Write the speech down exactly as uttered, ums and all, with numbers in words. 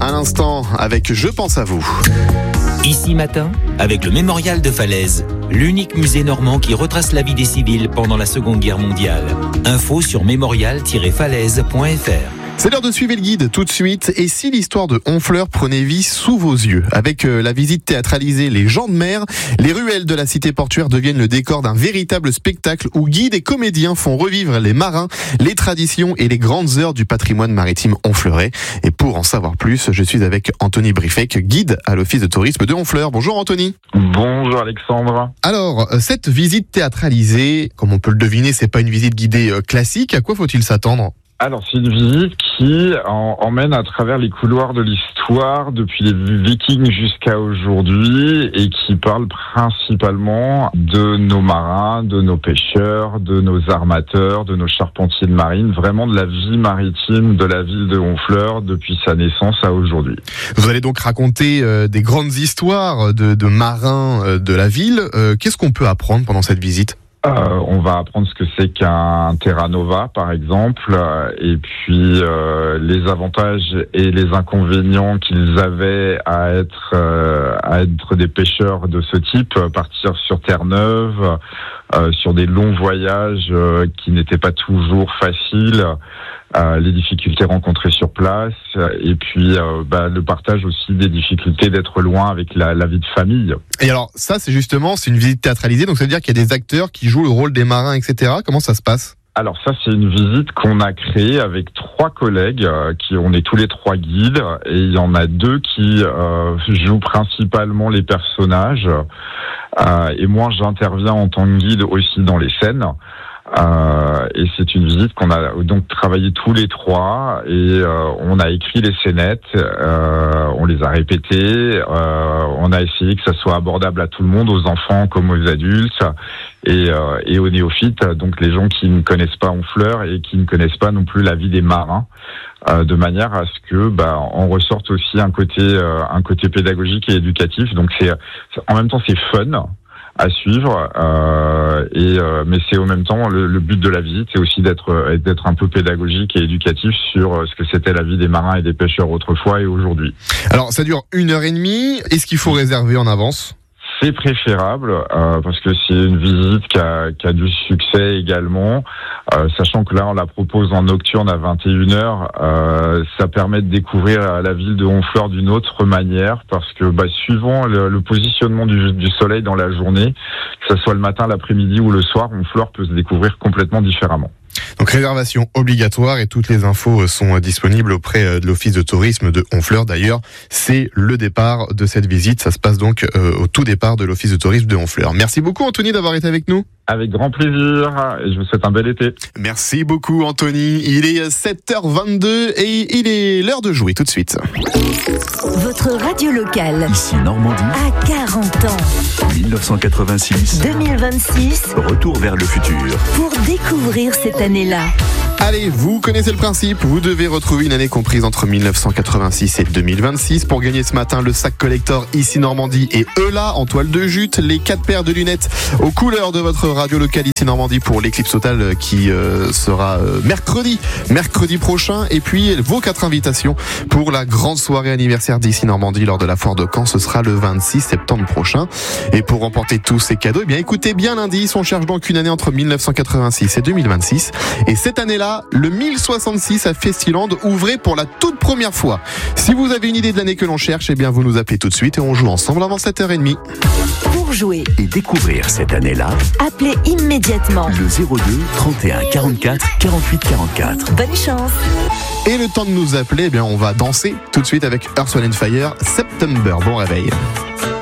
à l'instant avec Je pense à vous. Ici Matin, avec le Mémorial de Falaise, l'unique musée normand qui retrace la vie des civils pendant la Seconde Guerre mondiale. Info sur mémorial tiret falaise point f r. C'est l'heure de suivre le guide tout de suite. Et si l'histoire de Honfleur prenait vie sous vos yeux? Avec euh, la visite théâtralisée Les gens de mer, les ruelles de la cité portuaire deviennent le décor d'un véritable spectacle où guides et comédiens font revivre les marins, les traditions et les grandes heures du patrimoine maritime honfleurais. Et pour en savoir plus, je suis avec Anthony Briffec, guide à l'office de tourisme de Honfleur. Bonjour Anthony. Bonjour Alexandre. Alors, cette visite théâtralisée, comme on peut le deviner, c'est pas une visite guidée euh, classique. À quoi faut-il s'attendre? Alors, c'est une visite qui en, emmène à travers les couloirs de l'histoire depuis les Vikings jusqu'à aujourd'hui et qui parle principalement de nos marins, de nos pêcheurs, de nos armateurs, de nos charpentiers de marine, vraiment de la vie maritime de la ville de Honfleur depuis sa naissance à aujourd'hui. Vous allez donc raconter euh, des grandes histoires de, de marins euh, de la ville. Euh, qu'est-ce qu'on peut apprendre pendant cette visite ? Euh, on va apprendre ce que c'est qu'un Terra Nova, par exemple, euh, et puis euh, les avantages et les inconvénients qu'ils avaient à être euh, à être des pêcheurs de ce type, partir sur Terre-Neuve, euh, sur des longs voyages euh, qui n'étaient pas toujours faciles. Euh, les difficultés rencontrées sur place et puis euh, bah, le partage aussi des difficultés d'être loin avec la, la vie de famille. Et alors ça c'est justement, c'est une visite théâtralisée, donc ça veut dire qu'il y a des acteurs qui jouent le rôle des marins, et cetera. Comment ça se passe ? Alors ça c'est une visite qu'on a créée avec trois collègues, euh, qui on est tous les trois guides et il y en a deux qui euh, jouent principalement les personnages euh, et moi j'interviens en tant que guide aussi dans les scènes. Euh, et c'est une visite qu'on a donc travaillé tous les trois et euh, on a écrit les scénettes, euh, on les a répétées, euh, on a essayé que ça soit abordable à tout le monde, aux enfants comme aux adultes et, euh, et aux néophytes, donc les gens qui ne connaissent pas Honfleur et qui ne connaissent pas non plus la vie des marins, euh, de manière à ce que bah, on ressorte aussi un côté euh, un côté pédagogique et éducatif. Donc c'est en même temps c'est fun à suivre, euh, et euh, mais c'est en même temps le, le but de la visite, c'est aussi d'être d'être un peu pédagogique et éducatif sur ce que c'était la vie des marins et des pêcheurs autrefois et aujourd'hui. Alors ça dure une heure et demie. Est-ce qu'il faut réserver en avance ? C'est préférable euh, parce que c'est une visite qui a, qui a du succès également, euh, sachant que là on la propose en nocturne à vingt et une heures. Euh, ça permet de découvrir la ville de Honfleur d'une autre manière parce que bah, suivant le, le positionnement du, du soleil dans la journée, que ce soit le matin, l'après-midi ou le soir, Honfleur peut se découvrir complètement différemment. Donc réservation obligatoire et toutes les infos sont disponibles auprès de l'office de tourisme de Honfleur. D'ailleurs, c'est le départ de cette visite. Ça se passe donc euh, au tout départ de l'office de tourisme de Honfleur. Merci beaucoup Anthony d'avoir été avec nous. Avec grand plaisir et je vous souhaite un bel été. Merci beaucoup Anthony. Il est sept heures vingt-deux et il est l'heure de jouer tout de suite. Votre radio locale. Ici Normandie. À quarante ans. dix-neuf cent quatre-vingt-six. deux mille vingt-six. Retour vers le futur. Pour découvrir cette année-là. Allez, vous connaissez le principe, vous devez retrouver une année comprise entre dix-neuf cent quatre-vingt-six et deux mille vingt-six pour gagner ce matin le sac collector Ici Normandie et Eula en toile de jute, les quatre paires de lunettes aux couleurs de votre radio locale Ici Normandie pour l'éclipse totale qui euh, sera euh, mercredi, mercredi prochain, et puis vos quatre invitations pour la grande soirée anniversaire d'Ici Normandie lors de la foire de Caen, ce sera le vingt-six septembre prochain. Et pour remporter tous ces cadeaux, eh bien écoutez bien l'indice, on cherche donc une année entre dix-neuf cent quatre-vingt-six et deux mille vingt-six, et cette année-là, le mille soixante-six à Festiland ouvrait pour la toute première fois. Si vous avez une idée de l'année que l'on cherche, eh bien vous nous appelez tout de suite et on joue ensemble avant sept heures trente. Pour jouer et découvrir cette année-là, appelez immédiatement le zéro deux trente et un quarante-quatre quarante-huit quarante-quatre. Bonne chance. Et le temps de nous appeler, eh bien on va danser tout de suite avec Earth, Wind and Fire, September. Bon réveil.